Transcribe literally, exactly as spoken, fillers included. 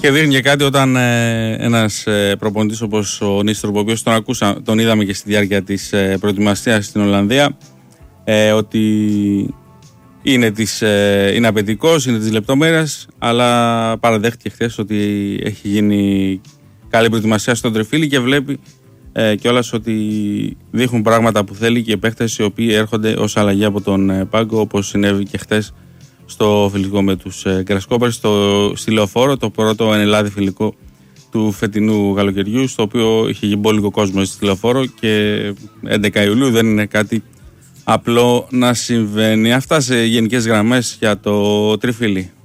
Και δείχνει και κάτι όταν ε, ένας ε, προπονητής όπως ο Νίστροπ, ο οποίος τον, ακούσα, τον είδαμε και στη διάρκεια της ε, προετοιμασίας στην Ολλανδία, ε, ότι είναι, της, ε, είναι απαιτικός, είναι της λεπτομέρειας, αλλά παραδέχτηκε χθες ότι έχει γίνει καλή προετοιμασία στον Τριφύλι και βλέπει ε, κιόλας ότι δείχνουν πράγματα που θέλει και παίχτες οι οποίοι έρχονται ως αλλαγή από τον ε, πάγκο, όπως συνέβη και χθες στο φιλικό με τους ε, Γκρασκόπερς στη Λεωφόρο, το πρώτο εν Ελλάδη φιλικό του φετινού καλοκαιριού, στο οποίο είχε γυμπόλικο κόσμο στη Λεωφόρο και έντεκα Ιουλίου δεν είναι κάτι απλό να συμβαίνει. Αυτά σε γενικές γραμμές για το Τριφύλι.